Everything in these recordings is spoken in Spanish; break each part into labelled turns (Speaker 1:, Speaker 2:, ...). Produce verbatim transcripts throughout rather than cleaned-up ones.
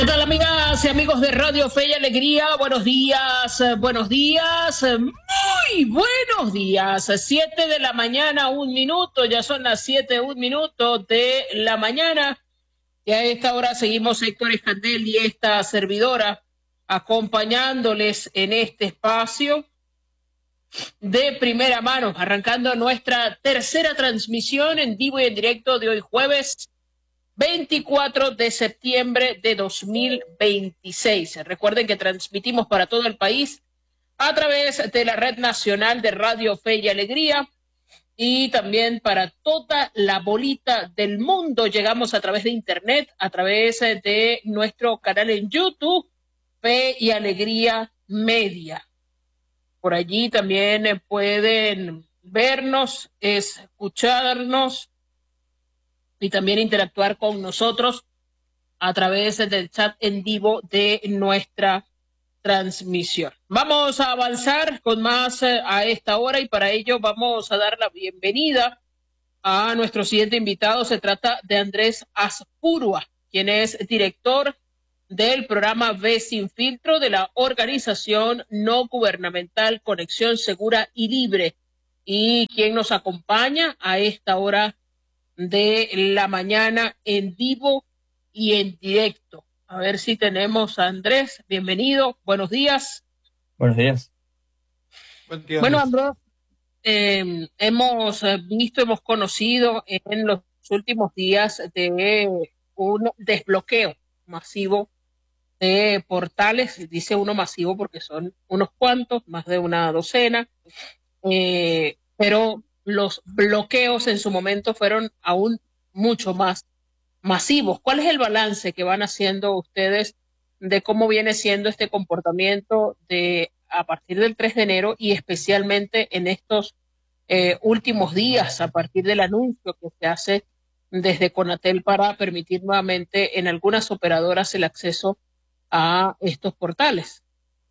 Speaker 1: ¿Qué tal, amigas y amigos de Radio Fe y Alegría? Buenos días, buenos días, muy buenos días. Siete de la mañana, un minuto, ya son las siete, un minuto de la mañana. Y a esta hora seguimos Héctor Escandel y esta servidora acompañándoles en este espacio de primera mano, arrancando nuestra tercera transmisión en vivo y en directo de hoy jueves veinticuatro de septiembre de dos mil veintiséis. Recuerden que transmitimos para todo el país a través de la Red Nacional de Radio Fe y Alegría y también para toda la bolita del mundo. Llegamos a través de internet, a través de nuestro canal en YouTube, Fe y Alegría Media. Por allí también pueden vernos, escucharnos y también interactuar con nosotros a través del chat en vivo de nuestra transmisión. Vamos a avanzar con más eh, a esta hora y para ello vamos a dar la bienvenida a nuestro siguiente invitado. Se trata de Andrés Azpurua, quien es director del programa Ve Sin Filtro de la organización no gubernamental Conexión Segura y Libre, y quien nos acompaña a esta hora de la mañana en vivo y en directo. A ver si tenemos a Andrés. Bienvenido, buenos días.
Speaker 2: Buenos días.
Speaker 1: Buen día, bueno, Andrés, eh, hemos visto, hemos conocido en los últimos días de un desbloqueo masivo de portales. Dice uno masivo porque son unos cuantos, más de una docena, eh, pero los bloqueos en su momento fueron aún mucho más masivos. ¿Cuál es el balance que van haciendo ustedes de cómo viene siendo este comportamiento de a partir del tres de enero y especialmente en estos eh, últimos días a partir del anuncio que se hace desde Conatel para permitir nuevamente en algunas operadoras el acceso a estos portales?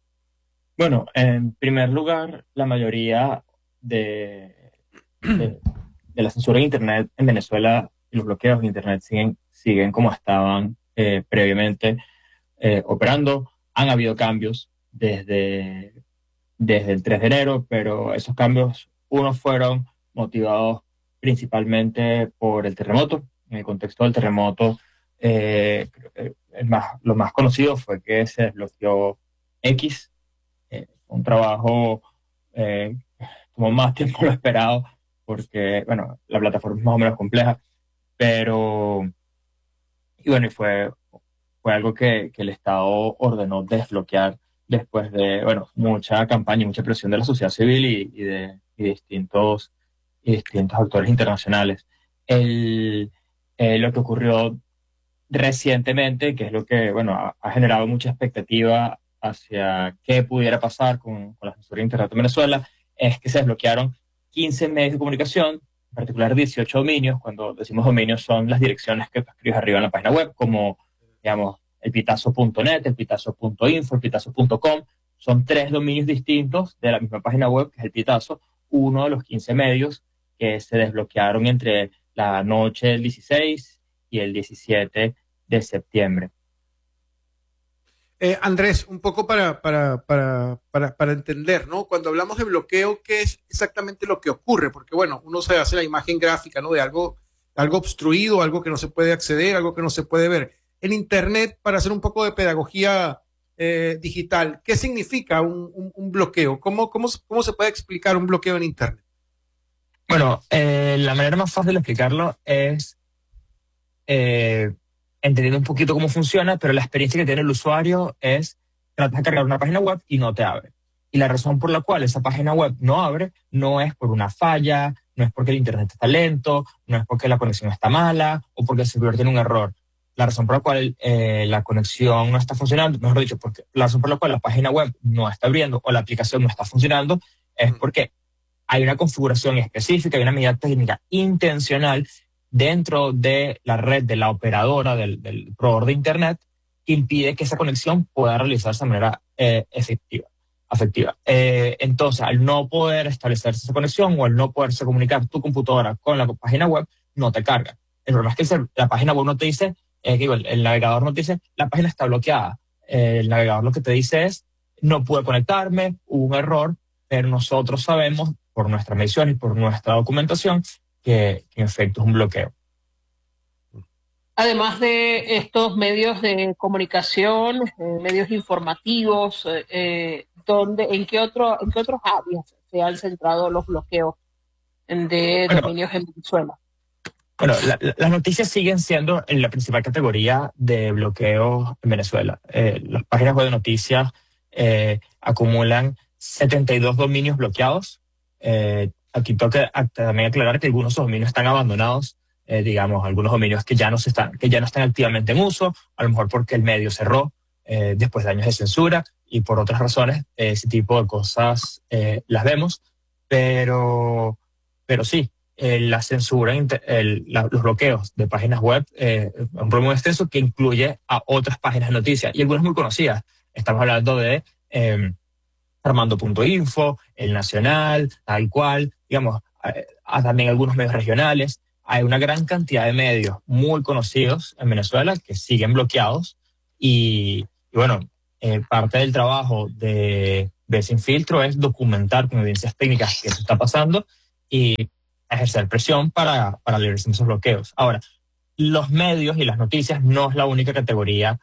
Speaker 2: Bueno, en primer lugar, la mayoría de De, de la censura en Internet en Venezuela y los bloqueos de Internet siguen, siguen como estaban eh, previamente eh, operando. Han habido cambios desde, desde el tres de enero, pero esos cambios, unos fueron motivados principalmente por el terremoto. En el contexto del terremoto, eh, el más, lo más conocido fue que se desbloqueó X, eh, un trabajo eh, tomó más tiempo de lo esperado, porque, bueno, la plataforma es más o menos compleja, pero, y bueno, y fue, fue algo que, que el Estado ordenó desbloquear después de, bueno, mucha campaña y mucha presión de la sociedad civil y, y, de, y distintos, y distintos actores internacionales. El, eh, lo que ocurrió recientemente, que es lo que, bueno, ha, ha generado mucha expectativa hacia qué pudiera pasar con, con la censura de Internet en Venezuela, es que se desbloquearon quince medios de comunicación, en particular dieciocho dominios. Cuando decimos dominios son las direcciones que escribes arriba en la página web, como, digamos, elpitazo punto net, elpitazo punto info, elpitazo punto com. Son tres dominios distintos de la misma página web, que es El Pitazo, uno de los quince medios que se desbloquearon entre la noche del dieciséis y el diecisiete de septiembre.
Speaker 3: Eh, Andrés, un poco para, para, para, para, para entender, ¿no? Cuando hablamos de bloqueo, ¿qué es exactamente lo que ocurre? Porque, bueno, uno se hace la imagen gráfica, ¿no? De algo, algo obstruido, algo que no se puede acceder, algo que no se puede ver. En Internet, para hacer un poco de pedagogía eh, digital, ¿qué significa un, un, un bloqueo? ¿Cómo, cómo, ¿Cómo se puede explicar un bloqueo en Internet?
Speaker 2: Bueno, eh, la manera más fácil de explicarlo es Eh, entendiendo un poquito cómo funciona, pero la experiencia que tiene el usuario es tratar de cargar una página web y no te abre. Y la razón por la cual esa página web no abre no es por una falla, no es porque el internet está lento, no es porque la conexión está mala o porque el servidor tiene un error. La razón por la cual eh, la conexión no está funcionando, mejor dicho, porque la razón por la cual la página web no está abriendo o la aplicación no está funcionando es porque hay una configuración específica, hay una medida técnica intencional dentro de la red de la operadora del, del proveedor de Internet que impide que esa conexión pueda realizarse de manera eh, efectiva. afectiva. Eh, entonces, al no poder establecerse esa conexión o al no poderse comunicar tu computadora con la página web, no te carga. El problema es que el, la página web no te dice eh, que digo, el, el navegador no te dice, la página está bloqueada. Eh, el navegador lo que te dice es, no pude conectarme, hubo un error, pero nosotros sabemos, por nuestra medición y por nuestra documentación, que, que en efecto es un bloqueo.
Speaker 1: Además de estos medios de comunicación, eh, medios informativos, eh, ¿dónde, en, qué otro, ¿en qué otros áreas se han centrado los bloqueos de
Speaker 2: Bueno,
Speaker 1: dominios en Venezuela?
Speaker 2: Bueno, la, la, las noticias siguen siendo la principal categoría de bloqueos en Venezuela. Eh, las páginas web de noticias eh, acumulan setenta y dos dominios bloqueados. Eh, aquí toca también aclarar que algunos dominios están abandonados, eh, digamos, algunos dominios que ya no se están, que ya no están activamente en uso, a lo mejor porque el medio cerró eh, después de años de censura y por otras razones, eh, ese tipo de cosas eh, las vemos, pero, pero sí. Eh, la censura, el, la, los bloqueos de páginas web, eh, un problema extenso que incluye a otras páginas de noticias y algunas muy conocidas. Estamos hablando de eh, Armando punto info, El Nacional, tal cual, digamos, eh, a también algunos medios regionales. Hay una gran cantidad de medios muy conocidos en Venezuela que siguen bloqueados y, y bueno, eh, parte del trabajo de, de Sin Filtro es documentar con evidencias técnicas que eso está pasando y ejercer presión para, para liberarse esos bloqueos. Ahora, los medios y las noticias no es la única categoría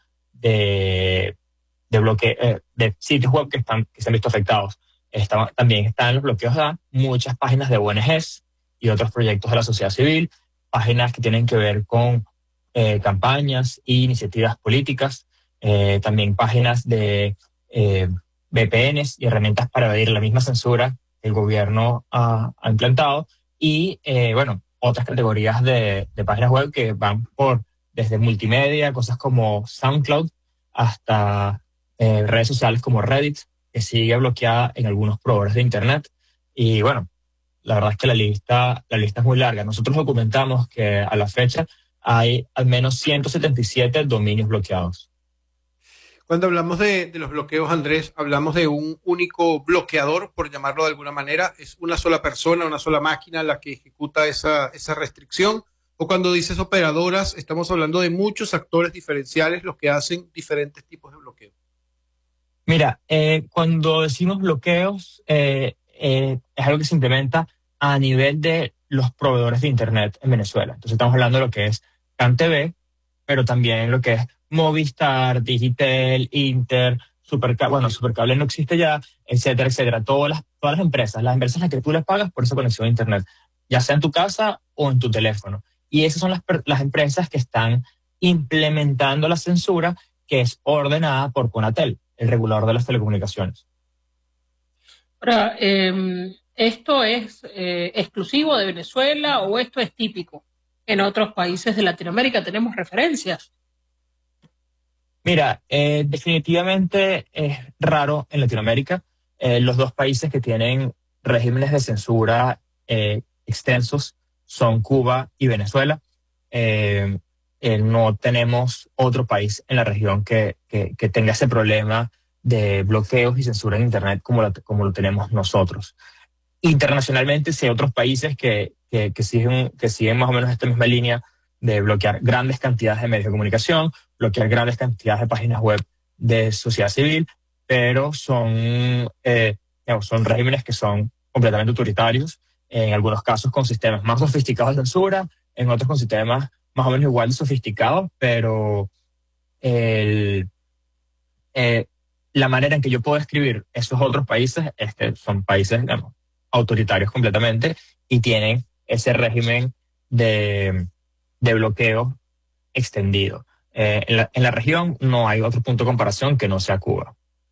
Speaker 2: de, de, bloque, eh, de sitios web que, están, que se han visto afectados. Está, también están los bloqueos a muchas páginas de O N Ges y otros proyectos de la sociedad civil, páginas que tienen que ver con eh, campañas e iniciativas políticas, eh, también páginas de eh, V P Ns y herramientas para evadir la misma censura que el gobierno ha, ha implantado. Y, eh, bueno, otras categorías de, de páginas web que van por desde multimedia, cosas como SoundCloud, hasta eh, redes sociales como Reddit, que sigue bloqueada en algunos proveedores de Internet. Y, bueno, la verdad es que la lista, la lista es muy larga. Nosotros documentamos que a la fecha hay al menos ciento setenta y siete dominios bloqueados.
Speaker 3: Cuando hablamos de, de los bloqueos, Andrés, hablamos de un único bloqueador, por llamarlo de alguna manera. ¿Es una sola persona, una sola máquina la que ejecuta esa, esa restricción? O cuando dices operadoras, estamos hablando de muchos actores diferenciales los que hacen diferentes tipos de bloqueo.
Speaker 2: Mira, eh, cuando decimos bloqueos, eh, eh, es algo que se implementa a nivel de los proveedores de Internet en Venezuela. Entonces estamos hablando de lo que es CanTV, pero también lo que es Movistar, Digitel, Inter, Supercable, bueno, Supercable no existe ya, etcétera, etcétera. Todas las, todas las empresas, las empresas a las que tú les pagas por esa conexión a Internet, ya sea en tu casa o en tu teléfono. Y esas son las, las empresas que están implementando la censura que es ordenada por Conatel, el regulador de las telecomunicaciones.
Speaker 1: Ahora, eh, ¿esto es eh, exclusivo de Venezuela o esto es típico en otros países de Latinoamérica? ¿Tenemos referencias?
Speaker 2: Mira, eh, definitivamente es raro en Latinoamérica. Eh, los dos países que tienen regímenes de censura eh, extensos son Cuba y Venezuela. Eh, eh, no tenemos otro país en la región que, que, que tenga ese problema de bloqueos y censura en Internet como lo, como lo tenemos nosotros. Internacionalmente, sí hay otros países que, que, que, siguen, que siguen más o menos esta misma línea de bloquear grandes cantidades de medios de comunicación, bloquear grandes cantidades de páginas web de sociedad civil, pero son, eh, digamos, son regímenes que son completamente autoritarios, en algunos casos con sistemas más sofisticados de censura, en otros con sistemas más o menos igual de sofisticados, pero el, eh, la manera en que yo puedo describir esos otros países es que son países, digamos, autoritarios completamente y tienen ese régimen de, de bloqueo extendido. Eh, en, la, en la región no hay otro punto de comparación que no sea Cuba.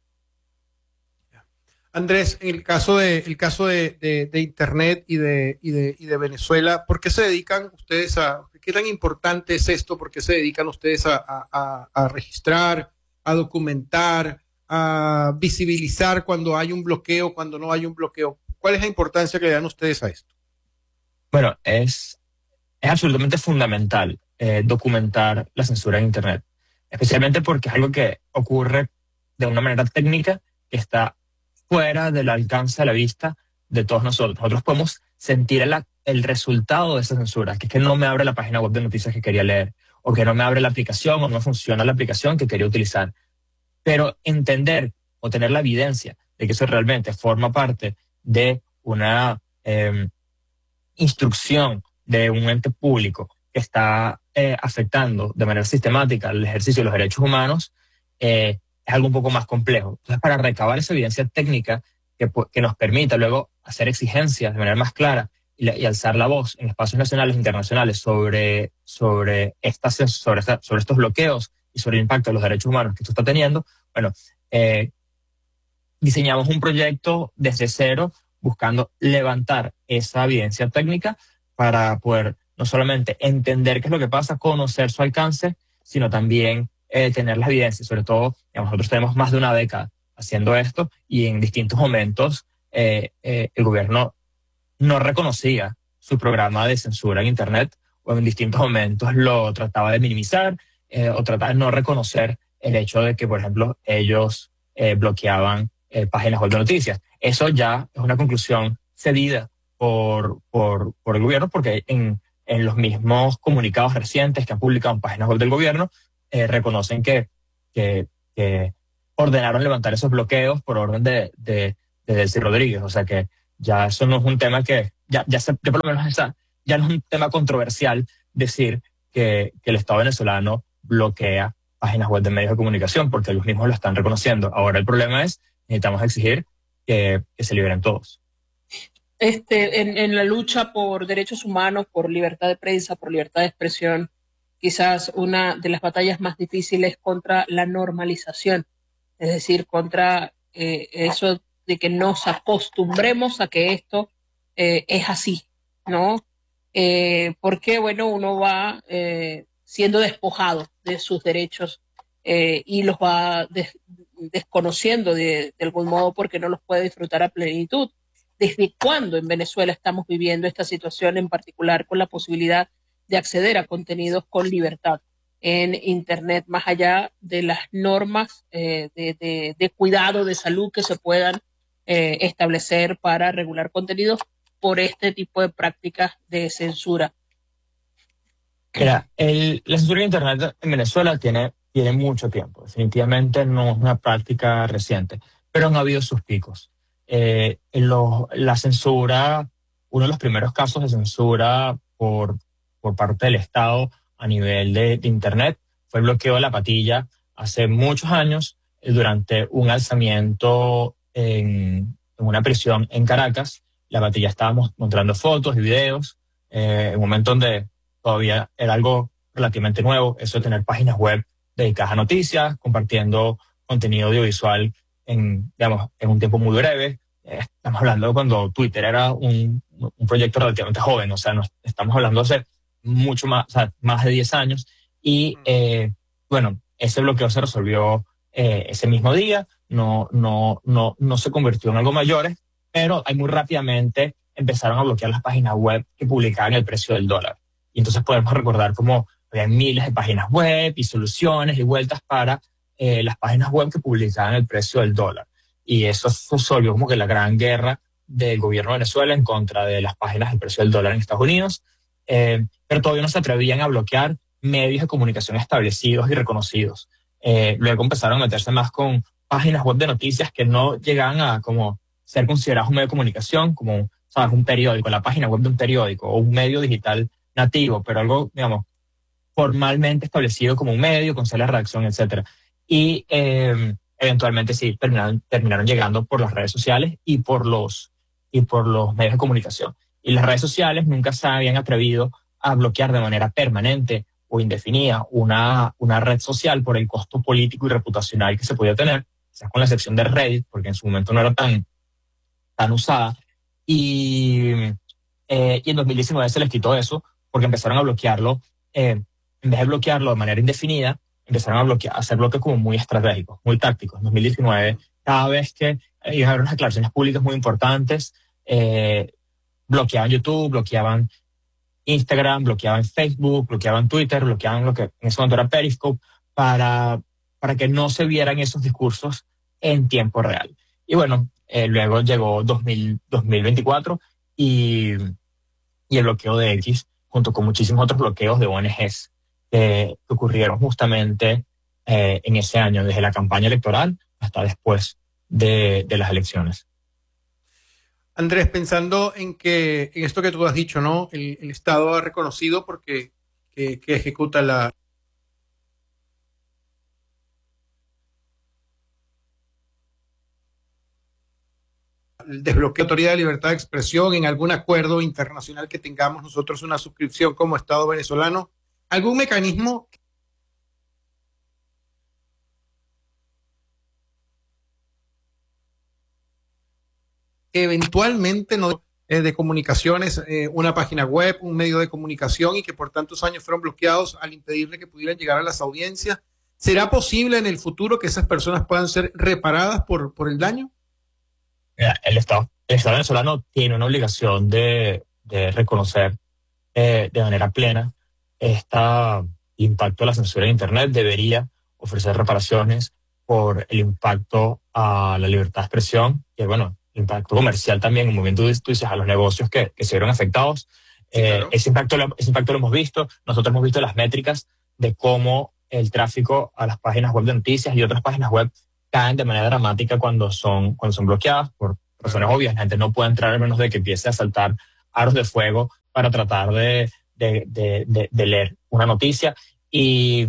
Speaker 3: Andrés, en el caso de, el caso de, de, de Internet y de, y, de, y de Venezuela, ¿por qué se dedican ustedes a, qué tan importante es esto? ¿Por qué se dedican ustedes a, a, a registrar, a documentar, a visibilizar cuando hay un bloqueo, cuando no hay un bloqueo? ¿Cuál es la importancia que le dan ustedes a esto?
Speaker 2: Bueno, es, es absolutamente fundamental eh, documentar la censura en Internet, especialmente porque es algo que ocurre de una manera técnica que está fuera del alcance de la vista de todos nosotros. Nosotros podemos sentir el, el resultado de esa censura, que es que no me abre la página web de noticias que quería leer, o que no me abre la aplicación o no funciona la aplicación que quería utilizar. Pero entender o tener la evidencia de que eso realmente forma parte de una eh, instrucción de un ente público que está eh, afectando de manera sistemática el ejercicio de los derechos humanos, eh, es algo un poco más complejo. Entonces, para recabar esa evidencia técnica que, que nos permita luego hacer exigencias de manera más clara y, y alzar la voz en espacios nacionales e internacionales sobre, sobre, estas, sobre, esta, sobre estos bloqueos y sobre el impacto de los derechos humanos que esto está teniendo, bueno, eh, diseñamos un proyecto desde cero buscando levantar esa evidencia técnica para poder no solamente entender qué es lo que pasa, conocer su alcance, sino también eh, tener las evidencias. Sobre todo, digamos, nosotros tenemos más de una década haciendo esto y en distintos momentos eh, eh, el gobierno no reconocía su programa de censura en Internet o en distintos momentos lo trataba de minimizar eh, o trataba de no reconocer el hecho de que, por ejemplo, ellos eh, bloqueaban eh, páginas web de noticias. Eso ya es una conclusión cedida por, por, por el gobierno, porque en, en los mismos comunicados recientes que han publicado en páginas web del gobierno eh, reconocen que, que, que ordenaron levantar esos bloqueos por orden de, de, de Delcy Rodríguez. O sea que ya eso no es un tema que, ya, ya, se, ya por lo menos esa, ya no es un tema controversial decir que, que el Estado venezolano bloquea páginas web de medios de comunicación, porque ellos mismos lo están reconociendo. Ahora el problema es, necesitamos exigir que, que se liberen todos.
Speaker 1: Este, en, en la lucha por derechos humanos, por libertad de prensa, por libertad de expresión, quizás una de las batallas más difíciles contra la normalización, es decir, contra eh, eso de que nos acostumbremos a que esto eh, es así, ¿no? Eh, porque, bueno, uno va eh, siendo despojado de sus derechos eh, y los va des desconociendo de, de algún modo porque no los puede disfrutar a plenitud. ¿Desde cuándo en Venezuela estamos viviendo esta situación en particular con la posibilidad de acceder a contenidos con libertad en Internet, más allá de las normas eh, de, de, de cuidado de salud que se puedan eh, establecer para regular contenidos por este tipo de prácticas de censura?
Speaker 2: Mira, el, la censura de Internet en Venezuela tiene, tiene mucho tiempo. Definitivamente no es una práctica reciente, pero han habido sus picos. Eh, lo, la censura, uno de los primeros casos de censura por, por parte del Estado a nivel de, de Internet fue el bloqueo de La Patilla hace muchos años eh, durante un alzamiento en, en una prisión en Caracas. La Patilla estábamos mostrando fotos y videos eh, en un momento donde todavía era algo relativamente nuevo, eso de tener páginas web dedicadas a noticias, compartiendo contenido audiovisual en, digamos, en un tiempo muy breve. Eh, estamos hablando cuando Twitter era un, un proyecto relativamente joven, o sea, nos, estamos hablando hace mucho más, o sea, más de diez años. Y eh, bueno, ese bloqueo se resolvió eh, ese mismo día, no, no, no, no se convirtió en algo mayor, pero ahí muy rápidamente empezaron a bloquear las páginas web que publicaban el precio del dólar. Y entonces podemos recordar cómo había miles de páginas web y soluciones y vueltas para eh, las páginas web que publicaban el precio del dólar. Y eso resolvió como que la gran guerra del gobierno de Venezuela en contra de las páginas del precio del dólar en Estados Unidos. Eh, pero todavía no se atrevían a bloquear medios de comunicación establecidos y reconocidos. Eh, luego empezaron a meterse más con páginas web de noticias que no llegaban a como ser consideradas un medio de comunicación, como, ¿sabes?, un periódico, la página web de un periódico o un medio digital nativo, pero algo, digamos, formalmente establecido como un medio, con sala de redacción, etcétera. Y eh, eventualmente sí, terminaron, terminaron llegando por las redes sociales y por los, y por los medios de comunicación. Y las redes sociales nunca se habían atrevido a bloquear de manera permanente o indefinida una, una red social por el costo político y reputacional que se podía tener, quizás con la excepción de Reddit, porque en su momento no era tan, tan usada. Y, eh, y en dos mil diecinueve se les quitó eso, porque empezaron a bloquearlo, eh, en vez de bloquearlo de manera indefinida, empezaron a, bloquear, a hacer bloqueos como muy estratégicos, muy tácticos. En dos mil diecinueve, cada vez que iban a haber unas declaraciones públicas muy importantes, eh, bloqueaban YouTube, bloqueaban Instagram, bloqueaban Facebook, bloqueaban Twitter, bloqueaban lo que en ese momento era Periscope, para, para que no se vieran esos discursos en tiempo real. Y bueno, eh, luego llegó dos mil, dos mil veinticuatro y, y el bloqueo de X, junto con muchísimos otros bloqueos de O N Ges que, que ocurrieron justamente eh, en ese año, desde la campaña electoral hasta después de, de las elecciones.
Speaker 3: Andrés, pensando en que en esto que tú has dicho, ¿no? El, el Estado ha reconocido porque que, que ejecuta la el desbloqueo de autoridad de libertad de expresión en algún acuerdo internacional que tengamos nosotros una suscripción como Estado venezolano, algún mecanismo que eventualmente no eh, de comunicaciones, eh, una página web, un medio de comunicación y que por tantos años fueron bloqueados al impedirle que pudieran llegar a las audiencias. ¿Será posible en el futuro que esas personas puedan ser reparadas por, por el daño?
Speaker 2: El Estado, el Estado venezolano tiene una obligación de, de reconocer eh, de manera plena este impacto de la censura en Internet. Debería ofrecer reparaciones por el impacto a la libertad de expresión, que bueno, el impacto comercial también, como bien tú, tú dices, a los negocios que, que se vieron afectados.
Speaker 3: Sí,
Speaker 2: eh,
Speaker 3: claro.
Speaker 2: ese, impacto, ese impacto lo hemos visto. Nosotros hemos visto las métricas de cómo el tráfico a las páginas web de noticias y otras páginas web caen de manera dramática cuando son, cuando son bloqueadas por razones obvias. La gente no puede entrar a menos de que empiece a saltar aros de fuego para tratar de, de, de, de, de leer una noticia. Y,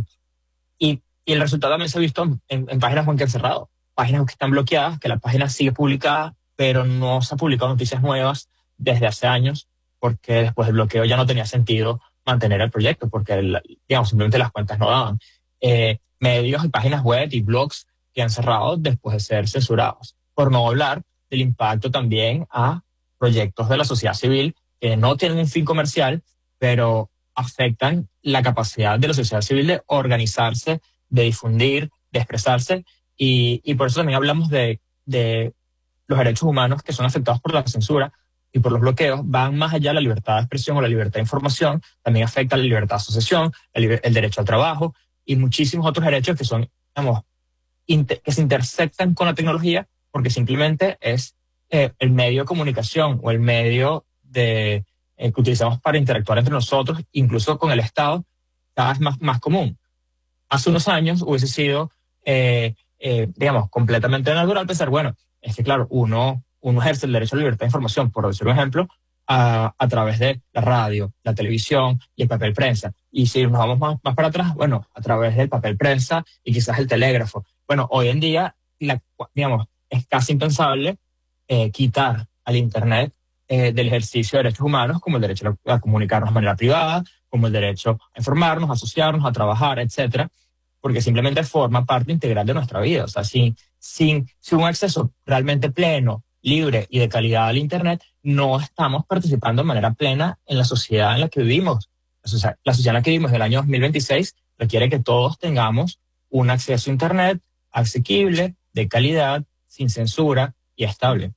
Speaker 2: y, y el resultado también se ha visto en, en páginas web que han cerrado, páginas que están bloqueadas, que la página sigue publicada, pero no se han publicado noticias nuevas desde hace años, porque después del bloqueo ya no tenía sentido mantener el proyecto, porque el, digamos, simplemente las cuentas no daban. Eh, medios y páginas web y blogs que han cerrado después de ser censurados. Por no hablar del impacto también a proyectos de la sociedad civil que no tienen un fin comercial, pero afectan la capacidad de la sociedad civil de organizarse, de difundir, de expresarse, y, y por eso también hablamos de, de los derechos humanos que son afectados por la censura y por los bloqueos. Van más allá de la libertad de expresión o la libertad de información, también afecta la libertad de asociación, el, el derecho al trabajo y muchísimos otros derechos que son, digamos, inter, que se intersectan con la tecnología, porque simplemente es eh, el medio de comunicación o el medio de, eh, que utilizamos para interactuar entre nosotros, incluso con el Estado, cada vez más, más común. Hace unos años hubiese sido, eh, eh, digamos, completamente natural pensar, bueno, es que claro, uno, uno ejerce el derecho a la libertad de información, por decir un ejemplo, a, a través de la radio, la televisión y el papel prensa. Y si nos vamos más, más para atrás, bueno, a través del papel prensa y quizás el telégrafo. Bueno, hoy en día, la, digamos, es casi impensable eh, quitar al Internet eh, del ejercicio de derechos humanos, como el derecho a comunicarnos de manera privada, como el derecho a informarnos, a asociarnos, a trabajar, etcétera, porque simplemente forma parte integral de nuestra vida. O sea, sin, sin, sin un acceso realmente pleno, libre y de calidad al Internet, no estamos participando de manera plena en la sociedad en la que vivimos. La sociedad, la sociedad en la que vivimos del año dos mil veintiséis requiere que todos tengamos un acceso a Internet asequible, de calidad, sin censura y estable.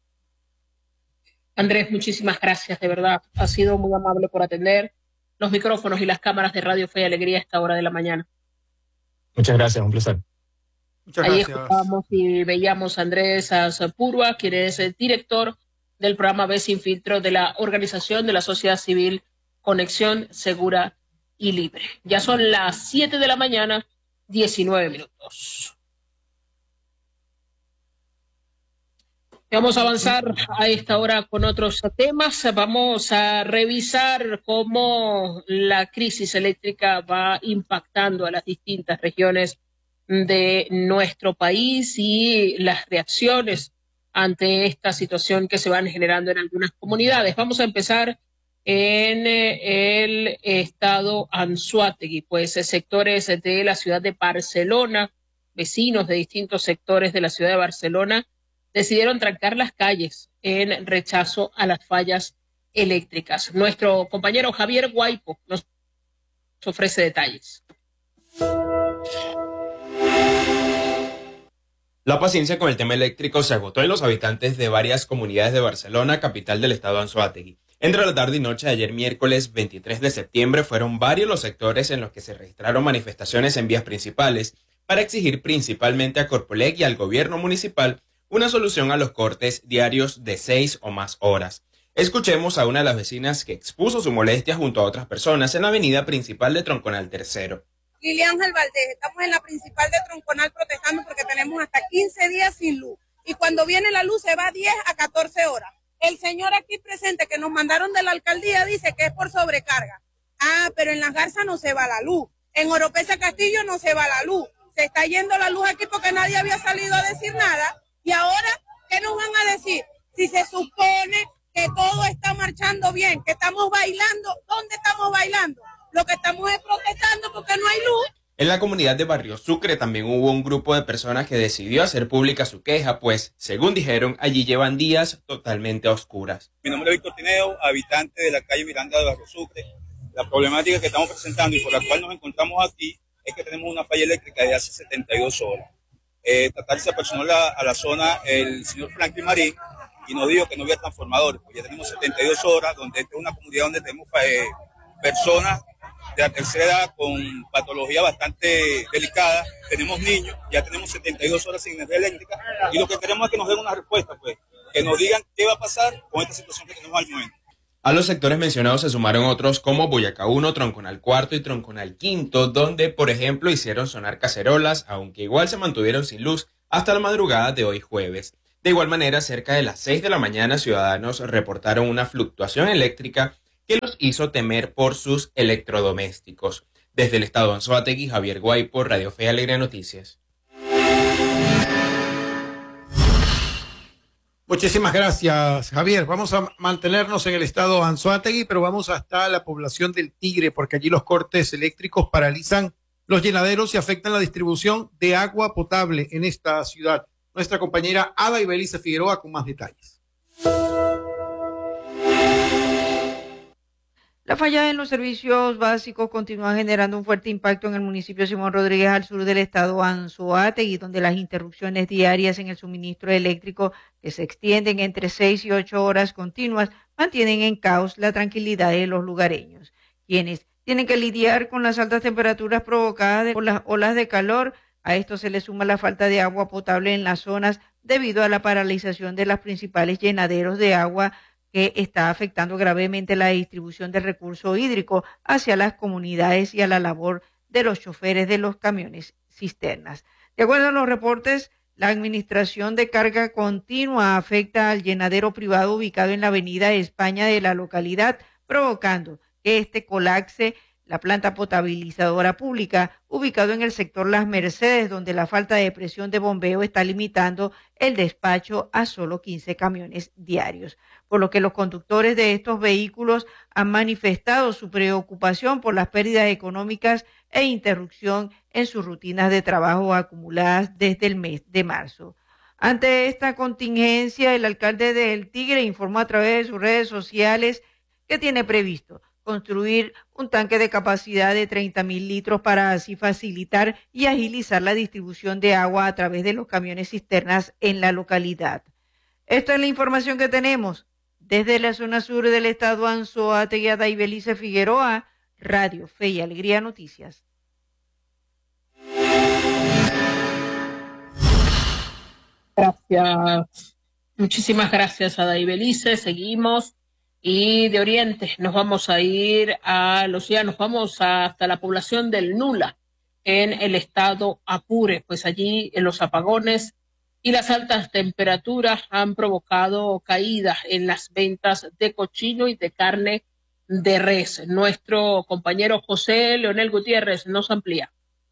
Speaker 1: Andrés, muchísimas gracias, de verdad. Ha sido muy amable por atender los micrófonos y las cámaras de Radio Fe y Alegría a esta hora de la mañana.
Speaker 2: Muchas gracias, un placer.
Speaker 3: Muchas
Speaker 1: Ahí
Speaker 3: gracias.
Speaker 1: escuchamos y veíamos a Andrés Azpurua, quien es el director del programa B Sin Filtro de la Organización de la Sociedad Civil Conexión Segura y Libre. Ya son las siete de la mañana, diecinueve minutos. Vamos a avanzar a esta hora con otros temas. Vamos a revisar cómo la crisis eléctrica va impactando a las distintas regiones de nuestro país y las reacciones ante esta situación que se van generando en algunas comunidades. Vamos a empezar en el estado Anzoátegui, pues sectores de la ciudad de Barcelona, vecinos de distintos sectores de la ciudad de Barcelona, decidieron trancar las calles en rechazo a las fallas eléctricas. Nuestro compañero Javier Guaipo nos ofrece detalles.
Speaker 4: La paciencia con el tema eléctrico se agotó en los habitantes de varias comunidades de Barcelona, capital del estado Anzoátegui. Entre la tarde y noche de ayer miércoles veintitrés de septiembre fueron varios los sectores en los que se registraron manifestaciones en vías principales para exigir principalmente a Corpoelec y al gobierno municipal una solución a los cortes diarios de seis o más horas. Escuchemos a una de las vecinas que expuso su molestia junto a otras personas en la avenida principal de Tronconal Tercero.
Speaker 5: Lilian Ángel Valdés, estamos en la principal de Tronconal protestando porque tenemos hasta quince días sin luz. Y cuando viene la luz se va diez a catorce horas. El señor aquí presente que nos mandaron de la alcaldía dice que es por sobrecarga. Ah, pero en Las Garzas no se va la luz. En Oropesa Castillo no se va la luz. Se está yendo la luz aquí porque nadie había salido a decir nada. Y ahora, ¿qué nos van a decir? Si se supone que todo está marchando bien, que estamos bailando, ¿dónde estamos bailando? Lo que estamos es protestando porque no hay luz.
Speaker 4: En la comunidad de Barrio Sucre también hubo un grupo de personas que decidió hacer pública su queja, pues, según dijeron, allí llevan días totalmente a oscuras.
Speaker 6: Mi nombre es Víctor Tineo, habitante de la calle Miranda de Barrio Sucre. La problemática que estamos presentando y por la cual nos encontramos aquí es que tenemos una falla eléctrica de hace setenta y dos horas. Eh, tratar se apersonó la, a la zona el señor Franklin Marín y nos dijo que no había transformadores, pues ya tenemos setenta y dos horas, donde esta es una comunidad donde tenemos eh, personas de la tercera edad con patología bastante delicada, tenemos niños, ya tenemos setenta y dos horas sin energía eléctrica y lo que queremos es que nos den una respuesta, pues, que nos digan qué va a pasar con esta situación que tenemos al momento.
Speaker 4: A los sectores mencionados se sumaron otros como Boyacá uno, Tronconal cuarto y Tronconal quinto, donde, por ejemplo, hicieron sonar cacerolas, aunque igual se mantuvieron sin luz hasta la madrugada de hoy jueves. De igual manera, cerca de las seis de la mañana, ciudadanos reportaron una fluctuación eléctrica que los hizo temer por sus electrodomésticos. Desde el estado de Anzoátegui, Javier Guaypo, Radio Fe y Alegría Noticias.
Speaker 3: Muchísimas gracias, Javier. Vamos a mantenernos en el estado de Anzoátegui, pero vamos hasta la población del Tigre, porque allí los cortes eléctricos paralizan los llenaderos y afectan la distribución de agua potable en esta ciudad. Nuestra compañera Ada Ibelice Figueroa con más detalles.
Speaker 7: La falla en los servicios básicos continúa generando un fuerte impacto en el municipio Simón Rodríguez, al sur del estado Anzoátegui, donde las interrupciones diarias en el suministro eléctrico, que se extienden entre seis y ocho horas continuas, mantienen en caos la tranquilidad de los lugareños, quienes tienen que lidiar con las altas temperaturas provocadas por las olas de calor. A esto se le suma la falta de agua potable en las zonas debido a la paralización de los principales llenaderos de agua, que está afectando gravemente la distribución del recurso hídrico hacia las comunidades y a la labor de los choferes de los camiones cisternas. De acuerdo a los reportes, la administración de carga continua afecta al llenadero privado ubicado en la avenida España de la localidad, provocando que este colapse la planta potabilizadora pública, ubicado en el sector Las Mercedes, donde la falta de presión de bombeo está limitando el despacho a solo quince camiones diarios, por lo que los conductores de estos vehículos han manifestado su preocupación por las pérdidas económicas e interrupción en sus rutinas de trabajo acumuladas desde el mes de marzo. Ante esta contingencia, el alcalde de El Tigre informó a través de sus redes sociales que tiene previsto construir un tanque de capacidad de treinta mil litros para así facilitar y agilizar la distribución de agua a través de los camiones cisternas en la localidad. Esta es la información que tenemos desde la zona sur del estado Anzoátegui. Ada Ibelice Figueroa, Radio Fe y Alegría Noticias.
Speaker 1: Gracias. Muchísimas gracias, Ada Ibelice. Seguimos. Y de Oriente nos vamos a ir a los llanos, vamos hasta la población del Nula, en el estado Apure, pues allí en los apagones y las altas temperaturas han provocado caídas en las ventas de cochino y de carne de res. Nuestro compañero José Leonel Gutiérrez nos amplía.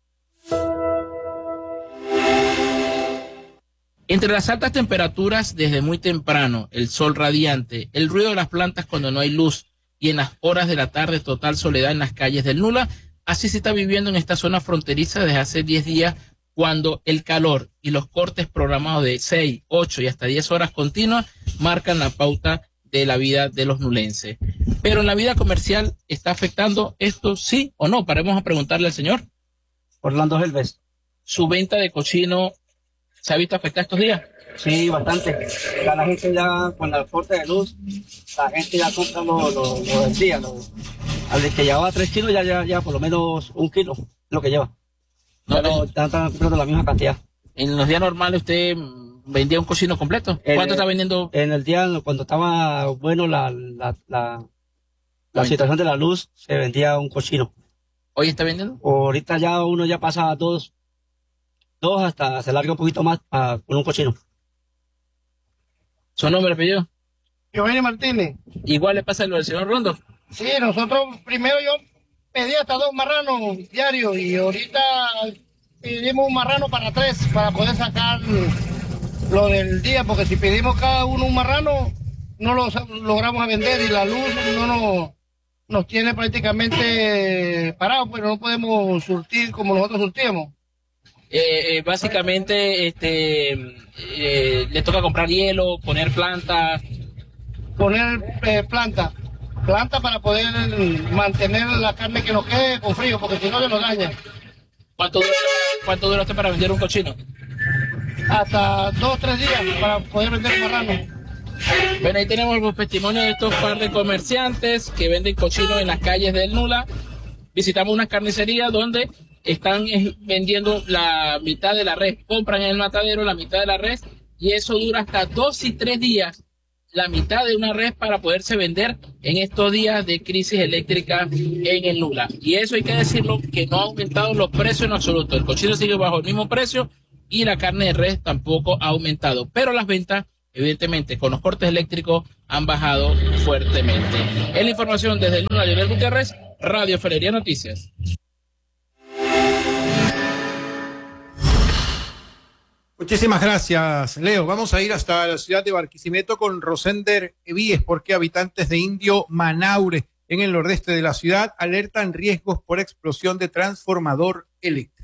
Speaker 8: Entre las altas temperaturas desde muy temprano, el sol radiante, el ruido de las plantas cuando no hay luz y en las horas de la tarde total soledad en las calles del Nula, así se está viviendo en esta zona fronteriza desde hace diez días, cuando el calor y los cortes programados de seis, ocho y hasta diez horas continuas marcan la pauta de la vida de los nulenses. Pero en la vida comercial, ¿está afectando esto sí o no? Paremos a preguntarle al señor.
Speaker 9: Orlando Helves.
Speaker 8: ¿Su venta de cochino se ha visto afectada estos días?
Speaker 9: Sí, bastante. Ya la gente ya, con el corte de luz, la gente ya compra los lo, lo del día. Lo, al de que llevaba tres kilos, ya lleva ya, ya por lo menos un kilo, lo que lleva. No, ya no, ya están comprando la misma cantidad.
Speaker 8: En los días normales usted vendía un cochino completo.
Speaker 9: En
Speaker 8: ¿Cuánto
Speaker 9: el,
Speaker 8: está vendiendo?
Speaker 9: En el día, cuando estaba bueno la, la, la, la situación de la luz, se vendía un cochino.
Speaker 8: ¿Hoy está vendiendo?
Speaker 9: Ahorita ya uno ya pasa a dos, dos hasta se larga un poquito más a, con un cochino.
Speaker 8: ¿Su nombre, apellido?
Speaker 10: Giovanni Martínez.
Speaker 8: ¿Igual le pasa lo del señor Rondo?
Speaker 10: Sí, nosotros primero yo pedí hasta dos marranos diarios y ahorita pedimos un marrano para tres para poder sacar lo del día, porque si pedimos cada uno un marrano no lo logramos vender y la luz no nos, nos tiene prácticamente parados, pero no podemos surtir como nosotros surtíamos.
Speaker 8: Eh, eh, básicamente este eh, le toca comprar hielo, poner planta.
Speaker 10: Poner eh, planta, planta para poder mantener la carne que nos quede con frío, porque si no se nos daña.
Speaker 8: ¿Cuánto dura, cuánto dura usted para vender un cochino?
Speaker 10: Hasta dos o tres días para poder vender marrano.
Speaker 8: Bueno, ahí tenemos los testimonios de estos par de comerciantes que venden cochinos en las calles del Nula. Visitamos una carnicería donde están vendiendo la mitad de la res, compran en el matadero la mitad de la res y eso dura hasta dos y tres días, la mitad de una res para poderse vender en estos días de crisis eléctrica en el Nula. Y eso hay que decirlo, que no ha aumentado los precios en absoluto. El cochino sigue bajo el mismo precio y la carne de res tampoco ha aumentado. Pero las ventas, evidentemente, con los cortes eléctricos han bajado fuertemente. Es la información desde el Nula, Leonel Gutiérrez, Radio Fe Alegría Noticias.
Speaker 3: Muchísimas gracias, Leo. Vamos a ir hasta la ciudad de Barquisimeto con Rosender Evíes, porque habitantes de Indio Manaure, en el nordeste de la ciudad, alertan riesgos por explosión de transformador eléctrico.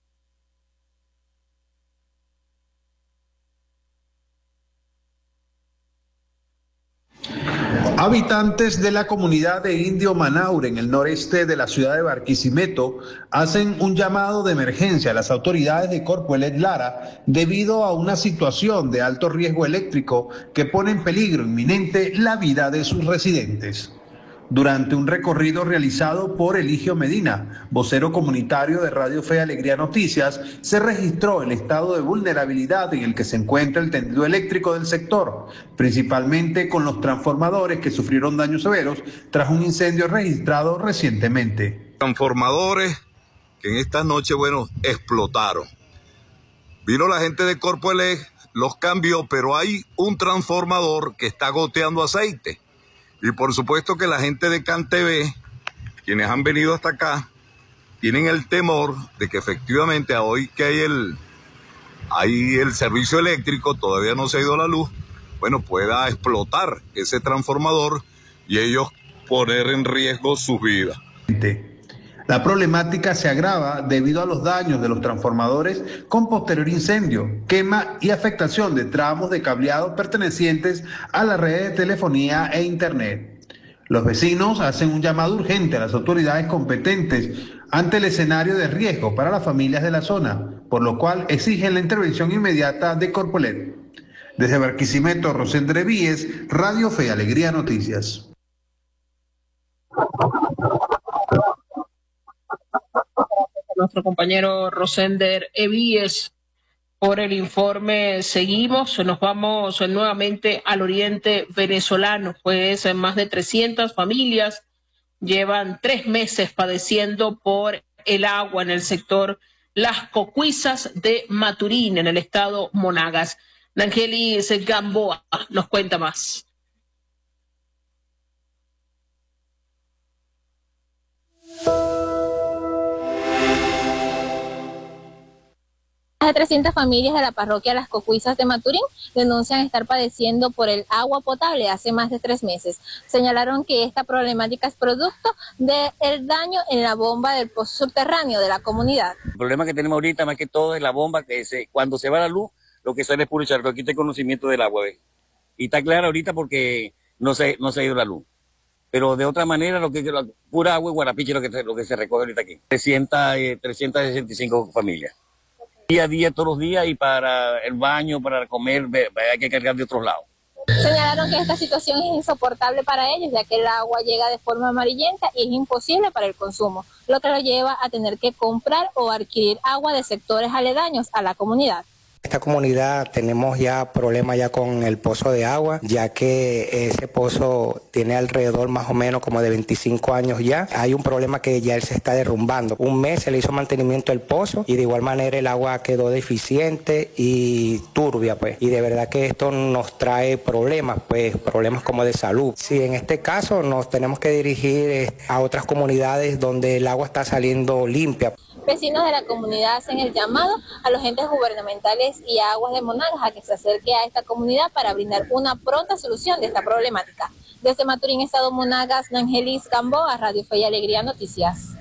Speaker 11: Habitantes de la comunidad de Indio Manaure, en el noreste de la ciudad de Barquisimeto, hacen un llamado de emergencia a las autoridades de Corpoelec Lara debido a una situación de alto riesgo eléctrico que pone en peligro inminente la vida de sus residentes. Durante un recorrido realizado por Eligio Medina, vocero comunitario de Radio Fe Alegría Noticias, se registró el estado de vulnerabilidad en el que se encuentra el tendido eléctrico del sector, principalmente con los transformadores que sufrieron daños severos tras un incendio registrado recientemente.
Speaker 12: Transformadores que en esta noche, bueno, explotaron. Vino la gente de Corpoelec, los cambió, pero hay un transformador que está goteando aceite. Y por supuesto que la gente de CanTV, quienes han venido hasta acá, tienen el temor de que efectivamente hoy que hay el, hay el servicio eléctrico, todavía no se ha ido la luz, bueno, pueda explotar ese transformador y ellos poner en riesgo sus vidas.
Speaker 11: La problemática se agrava debido a los daños de los transformadores con posterior incendio, quema y afectación de tramos de cableado pertenecientes a la red de telefonía e internet. Los vecinos hacen un llamado urgente a las autoridades competentes ante el escenario de riesgo para las familias de la zona, por lo cual exigen la intervención inmediata de Corpoelec. Desde Barquisimeto, Rosendre Víez, Radio Fe Alegría Noticias.
Speaker 1: Nuestro compañero Rosender Evíes por el informe. Seguimos, nos vamos nuevamente al oriente venezolano, pues más de trescientas familias llevan tres meses padeciendo por el agua en el sector Las Cocuizas de Maturín, en el estado Monagas. Nangelis Gamboa nos cuenta más.
Speaker 13: Más de trescientas familias de la parroquia Las Cocuizas de Maturín denuncian estar padeciendo por el agua potable hace más de tres meses. Señalaron que esta problemática es producto del daño en la bomba del pozo subterráneo de la comunidad.
Speaker 14: El problema que tenemos ahorita más que todo es la bomba, que se, cuando se va la luz, lo que sale es puro charco, aquí está el conocimiento del agua, ¿ves? Y está claro ahorita porque no se, no se ha ido la luz. Pero de otra manera, lo que la pura agua y guarapiche lo que, lo que se recoge ahorita aquí. trescientas, eh, trescientas sesenta y cinco familias. Día a día, todos los días, y para el baño, para comer, hay que cargar de otros lados.
Speaker 13: Señalaron que esta situación es insoportable para ellos, ya que el agua llega de forma amarillenta y es imposible para el consumo, lo que lo lleva a tener que comprar o adquirir agua de sectores aledaños a la comunidad.
Speaker 15: esta comunidad tenemos ya problemas ya con el pozo de agua, ya que ese pozo tiene alrededor más o menos como de veinticinco años ya. Hay un problema que ya él se está derrumbando. Un mes se le hizo mantenimiento al pozo y de igual manera el agua quedó deficiente y turbia, pues. Y de verdad que esto nos trae problemas, pues, problemas como de salud. Sí, en este caso nos tenemos que dirigir eh, a otras comunidades donde el agua está saliendo limpia.
Speaker 13: Vecinos de la comunidad hacen el llamado a los entes gubernamentales y a Aguas de Monagas a que se acerque a esta comunidad para brindar una pronta solución de esta problemática. Desde Maturín, Estado Monagas, Nangelis Gamboa, Radio Fe y Alegría Noticias.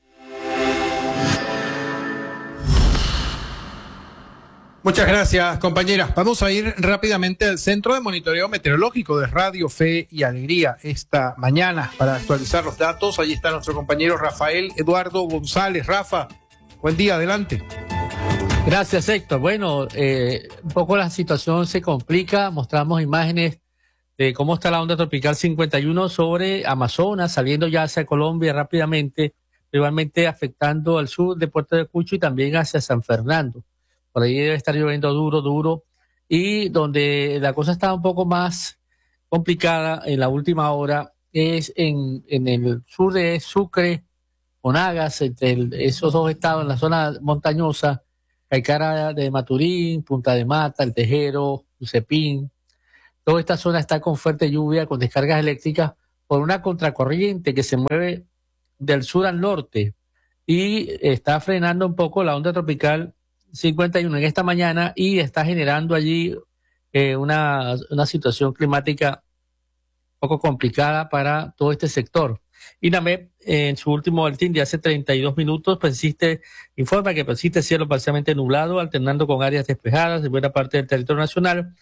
Speaker 3: Muchas gracias, compañeras. Vamos a ir rápidamente al Centro de Monitoreo Meteorológico de Radio Fe y Alegría esta mañana para actualizar los datos. Allí está nuestro compañero Rafael Eduardo González. Rafa, buen día, adelante.
Speaker 16: Gracias, Héctor. Bueno, eh, un poco la situación se complica. Mostramos imágenes de cómo está la onda tropical cincuenta y uno sobre Amazonas, saliendo ya hacia Colombia rápidamente, igualmente afectando al sur de Puerto de Cucho y también hacia San Fernando. Por ahí debe estar lloviendo duro, duro. Y donde la cosa está un poco más complicada en la última hora es en, en el sur de Sucre, Monagas, entre el, esos dos estados en la zona montañosa, Caicara de Maturín, Punta de Mata, El Tejero, Ucepín. Toda esta zona está con fuerte lluvia, con descargas eléctricas por una contracorriente que se mueve del sur al norte y está frenando un poco la onda tropical cincuenta y uno en esta mañana y está generando allí eh, una, una situación climática un poco complicada para todo este sector. INAMED, eh, en su último boletín de hace treinta y dos minutos, persiste, informa que persiste cielo parcialmente nublado, alternando con áreas despejadas en buena parte del territorio nacional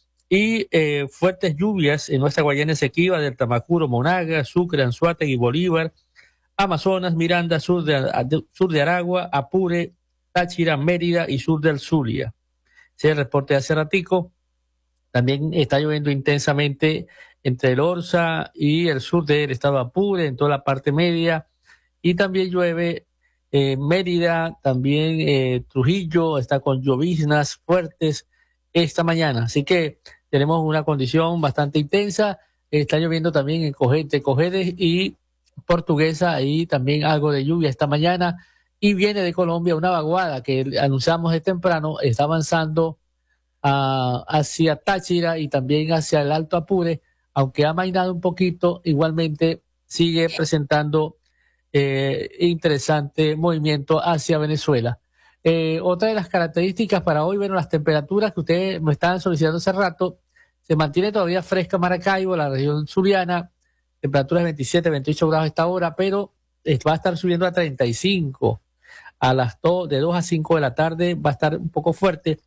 Speaker 16: y eh, fuertes lluvias en nuestra Guayana Esequiba, del Tamacuro, Monagas, Sucre, Anzoátegui, Bolívar, Amazonas, Miranda, sur de, sur de Aragua, Apure, Táchira, Mérida y sur del Zulia. Ese es el reporte de hace ratico. También está lloviendo intensamente entre el Orza y el sur del estado de Apure, en toda la parte media. Y también llueve eh, Mérida, también eh, Trujillo, está con lloviznas fuertes esta mañana. Así que tenemos una condición bastante intensa. Está lloviendo también en Cogete, Cojedes y Portuguesa, ahí también algo de lluvia esta mañana. Y viene de Colombia una vaguada que anunciamos de temprano, está avanzando uh, hacia Táchira y también hacia el Alto Apure, aunque ha mainado un poquito, igualmente sigue presentando eh, interesante movimiento hacia Venezuela. Eh, otra de las características para hoy, bueno, las temperaturas que ustedes me estaban solicitando hace rato, se mantiene todavía fresca Maracaibo, la región zuliana, temperaturas de veintisiete, veintiocho grados a esta hora, pero va a estar subiendo a treinta y cinco. A las do, de dos a cinco de la tarde va a estar un poco fuerte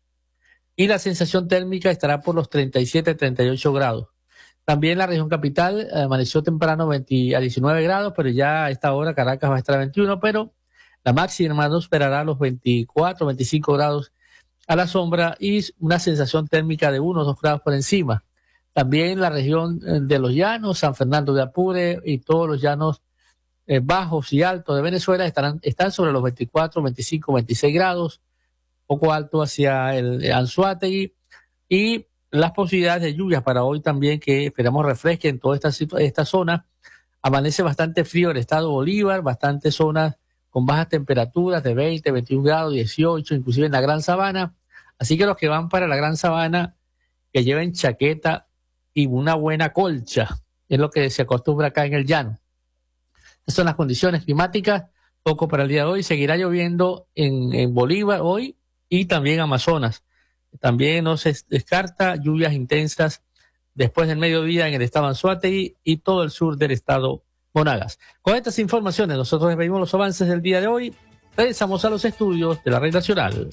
Speaker 16: y la sensación térmica estará por los treinta y siete, treinta y ocho grados. También la región capital amaneció temprano veinte a diecinueve grados, pero ya a esta hora Caracas va a estar a veintiuno, pero la máxima no esperará los veinticuatro, veinticinco grados a la sombra y una sensación térmica de uno o dos grados por encima. También la región de los llanos, San Fernando de Apure y todos los llanos Eh, bajos y altos de Venezuela estarán, están sobre los veinticuatro, veinticinco, veintiséis grados, poco alto hacia el Anzoátegui y las posibilidades de lluvias para hoy también que esperamos refresquen toda esta, esta zona. Amanece bastante frío el estado Bolívar, bastantes zonas con bajas temperaturas de veinte, veintiún grados, dieciocho, inclusive en la Gran Sabana. Así que los que van para la Gran Sabana que lleven chaqueta y una buena colcha, es lo que se acostumbra acá en el llano. Estas son las condiciones climáticas, poco para el día de hoy. Seguirá lloviendo en, en Bolívar hoy y también Amazonas. También no se descarta lluvias intensas después del mediodía en el estado Anzoátegui y todo el sur del estado Monagas. Con estas informaciones nosotros despedimos los avances del día de hoy. Regresamos a los estudios de la Red Nacional.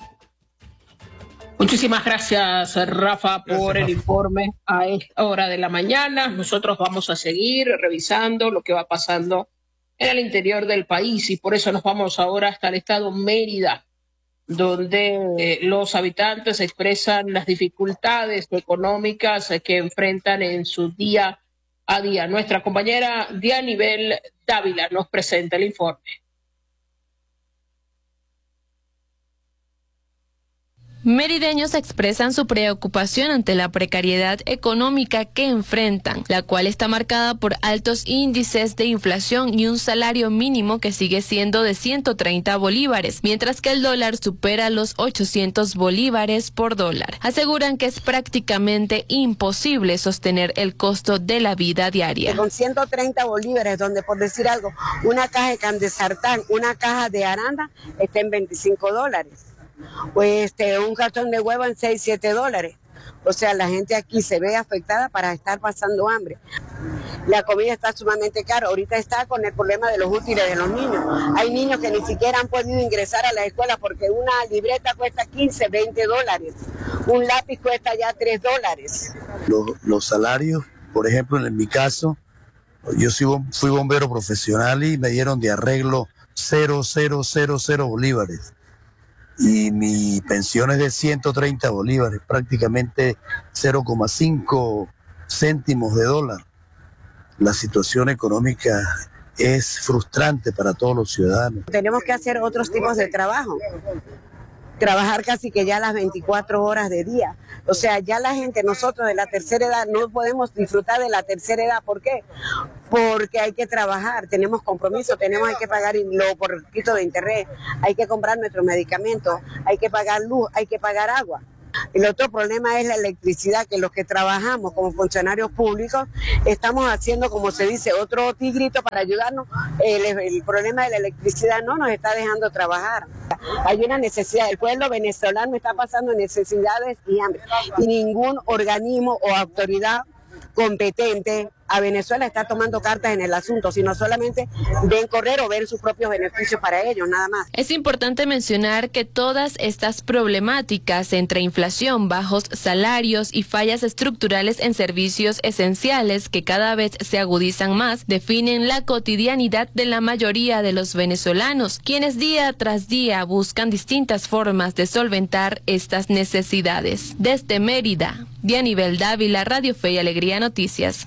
Speaker 1: Muchísimas gracias, Rafa, por el informe a esta hora de la mañana. Nosotros vamos a seguir revisando lo que va pasando en el interior del país y por eso nos vamos ahora hasta el estado Mérida, donde los habitantes expresan las dificultades económicas que enfrentan en su día a día. Nuestra compañera Dianibel Dávila nos presenta el informe.
Speaker 17: Merideños expresan su preocupación ante la precariedad económica que enfrentan, la cual está marcada por altos índices de inflación y un salario mínimo que sigue siendo de ciento treinta bolívares, mientras que el dólar supera los ochocientos bolívares por dólar. Aseguran que es prácticamente imposible sostener el costo de la vida diaria.
Speaker 18: Con ciento treinta bolívares, donde por decir algo, una caja de can de sartán, una caja de aranda está en veinticinco dólares. Pues este, un cartón de huevo en seis, siete dólares. O sea, la gente aquí se ve afectada para estar pasando hambre. La comida está sumamente cara. Ahorita está con el problema de los útiles de los niños. Hay niños que ni siquiera han podido ingresar a la escuela porque una libreta cuesta quince, veinte dólares. Un lápiz cuesta ya tres dólares.
Speaker 19: Los, los salarios, por ejemplo, en mi caso, yo soy, fui bombero profesional y me dieron de arreglo cero, cero, cero, cero bolívares. Y mi pensión es de ciento treinta bolívares, prácticamente cero coma cinco céntimos de dólar. La situación económica es frustrante para todos los ciudadanos.
Speaker 18: Tenemos que hacer otros tipos de trabajo. Trabajar casi que ya las veinticuatro horas de día. O sea, ya la gente, nosotros de la tercera edad, no podemos disfrutar de la tercera edad. ¿Por qué? Porque hay que trabajar, tenemos compromiso, tenemos hay que pagar lo por quito de interés, hay que comprar nuestros medicamentos, hay que pagar luz, hay que pagar agua. El otro problema es la electricidad, que los que trabajamos como funcionarios públicos estamos haciendo, como se dice, otro tigrito para ayudarnos. El, el problema de la electricidad no nos está dejando trabajar. Hay una necesidad, el pueblo venezolano está pasando necesidades y hambre. Y ningún organismo o autoridad competente a Venezuela está tomando cartas en el asunto, sino solamente ven correr o ven sus propios beneficios para ellos, nada más.
Speaker 17: Es importante mencionar que todas estas problemáticas entre inflación, bajos salarios y fallas estructurales en servicios esenciales que cada vez se agudizan más, definen la cotidianidad de la mayoría de los venezolanos, quienes día tras día buscan distintas formas de solventar estas necesidades. Desde Mérida, Dianibel Dávila, Radio Fe y Alegría Noticias.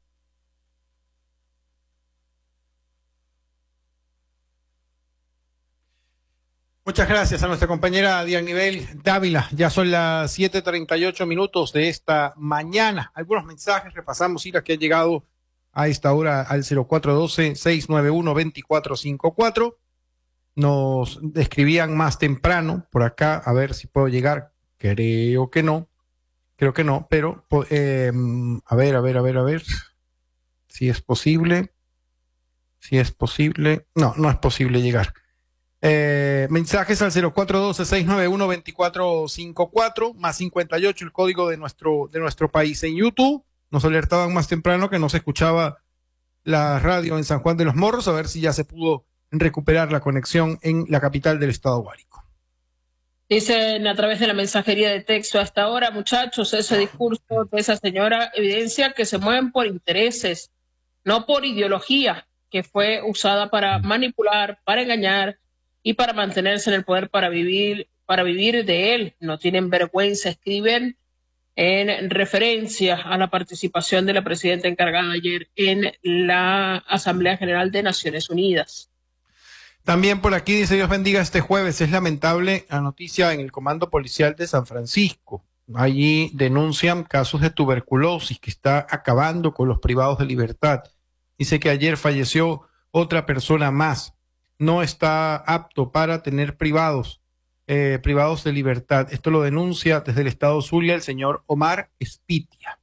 Speaker 3: Muchas gracias a nuestra compañera Dianibel Dávila. Ya son las siete treinta y ocho minutos de esta mañana. Algunos mensajes, repasamos, Ira, que han llegado a esta hora al cero cuatro uno dos, seis nueve uno, dos cuatro cinco cuatro. Nos escribían más temprano por acá, a ver si puedo llegar. Creo que no, creo que no, pero eh, a ver, a ver, a ver, a ver, si es posible, si es posible. No, no es posible llegar. Eh, mensajes al cero cuatro uno dos, seis nueve uno, dos cuatro cinco cuatro, más cincuenta y ocho, el código de nuestro, de nuestro país. En YouTube nos alertaban más temprano que no se escuchaba la radio en San Juan de los Morros, a ver si ya se pudo recuperar la conexión en la capital del estado Guárico.
Speaker 1: Dicen a través de la mensajería de texto: hasta ahora, muchachos, ese discurso de esa señora evidencia que se mueven por intereses, no por ideología, que fue usada para manipular, para engañar y para mantenerse en el poder, para vivir, para vivir de él. No tienen vergüenza, escriben en referencia a la participación de la presidenta encargada ayer en la Asamblea General de Naciones Unidas.
Speaker 3: También por aquí dice: Dios bendiga este jueves. Es lamentable la noticia en el Comando Policial de San Francisco. Allí denuncian casos de tuberculosis que está acabando con los privados de libertad. Dice que ayer falleció otra persona más. No está apto para tener privados, eh, privados de libertad. Esto lo denuncia desde el estado Zulia el señor Omar Espitia.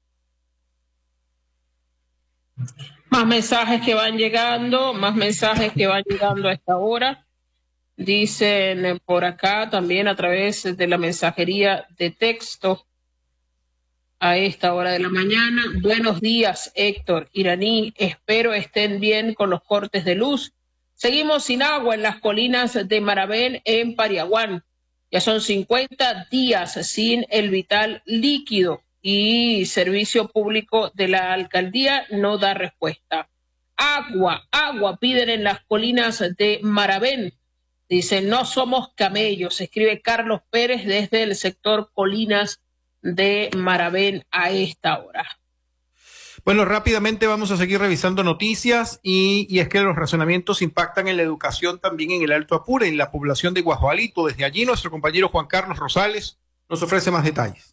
Speaker 1: Más mensajes que van llegando, más mensajes que van llegando a esta hora. Dicen por acá también a través de la mensajería de texto a esta hora de la mañana: buenos días, Héctor, Iraní, espero estén bien con los cortes de luz. Seguimos sin agua en las colinas de Maravén, en Pariaguán. Ya son cincuenta días sin el vital líquido y servicio público de la alcaldía no da respuesta. Agua, agua piden en las colinas de Maravén. Dicen: no somos camellos, escribe Carlos Pérez desde el sector Colinas de Maravén a esta hora.
Speaker 3: Bueno, rápidamente vamos a seguir revisando noticias y, y es que los razonamientos impactan en la educación también en el Alto Apure, en la población de Guajualito. Desde allí nuestro compañero Juan Carlos Rosales nos ofrece más detalles.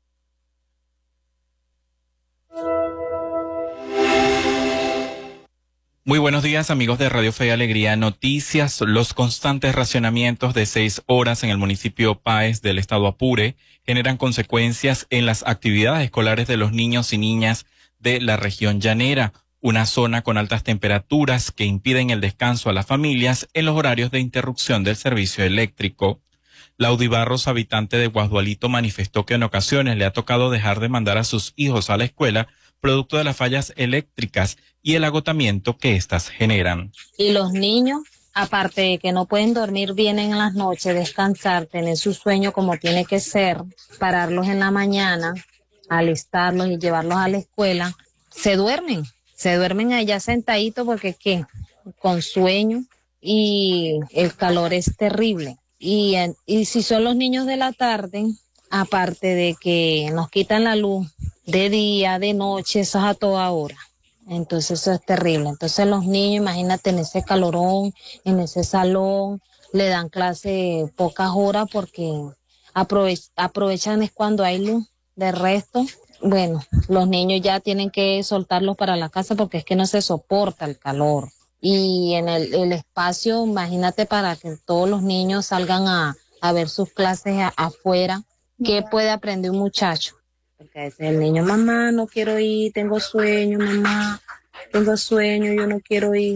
Speaker 20: Muy buenos días, amigos de Radio Fe y Alegría. Noticias: los constantes racionamientos de seis horas en el municipio Páez del estado Apure generan consecuencias en las actividades escolares de los niños y niñas de la región llanera, una zona con altas temperaturas que impiden el descanso a las familias en los horarios de interrupción del servicio eléctrico. Laudy Barros, habitante de Guasdualito, manifestó que en ocasiones le ha tocado dejar de mandar a sus hijos a la escuela producto de las fallas eléctricas y el agotamiento que éstas generan.
Speaker 21: Y los niños, aparte de que no pueden dormir bien en las noches, descansar, tener su sueño como tiene que ser, pararlos en la mañana, alistarlos y llevarlos a la escuela, se duermen, se duermen allá sentaditos porque ¿qué? Con sueño y el calor es terrible. Y, y si son los niños de la tarde, aparte de que nos quitan la luz de día, de noche, eso es a toda hora. Entonces eso es terrible. Entonces los niños, imagínate en ese calorón, en ese salón, le dan clase pocas horas porque aprove- aprovechan es cuando hay luz. De resto, bueno, los niños ya tienen que soltarlos para la casa porque es que no se soporta el calor. Y en el, el espacio, imagínate para que todos los niños salgan a, a ver sus clases a, afuera. ¿Qué puede aprender un muchacho? Porque a veces el niño, mamá, no quiero ir, tengo sueño, mamá, tengo sueño, yo no quiero ir.